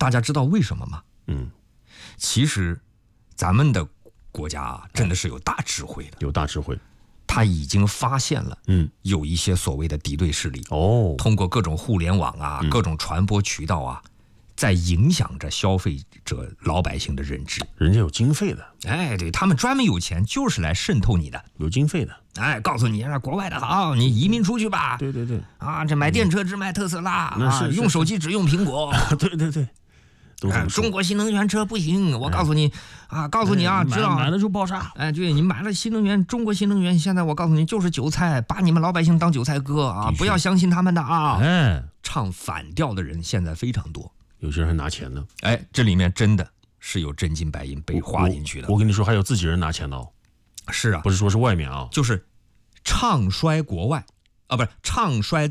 大家知道为什么吗？其实咱们的国家啊，真的是有大智慧的， 有大智慧。 他已经发现了，有一些所谓的敌对势力，通过各种互联网啊，各种传播渠道啊，在影响着消费者、老百姓的认知。 人家有经费的， 哎，对，他们专门有钱，就是来渗透你的， 有经费的。 哎，告诉你，国外的好，你移民出去吧。 对对对， 啊，这买电车只买特斯拉， 是用手机只用苹果。 对对对。 中国新能源车不行，我告诉你啊，知道买了就爆炸。 哎，对，你买了新能源，中国新能源现在我告诉你就是韭菜，把你们老百姓当韭菜割啊！不要相信他们的啊！唱反调的人现在非常多， 有些人还拿钱呢。 哎，这里面真的是有真金白银被花进去的。 我跟你说，还有自己人拿钱的哦。 是啊， 不是说是外面啊， 就是唱衰国外啊，不是唱衰